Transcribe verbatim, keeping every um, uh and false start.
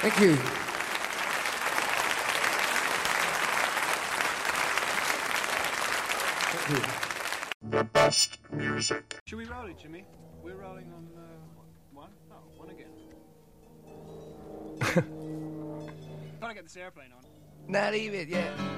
Thank you. Thank you. The best music. Should we roll it, Jimmy? We're rolling on uh, one? Oh, one again. Trying to get this airplane on. Not even, yeah.